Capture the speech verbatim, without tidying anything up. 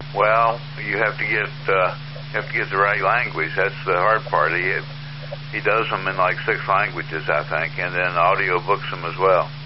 Well, you have to get uh, you have to get the right language. That's the hard part. He he does them in like six languages, I think, and then audio books them as well.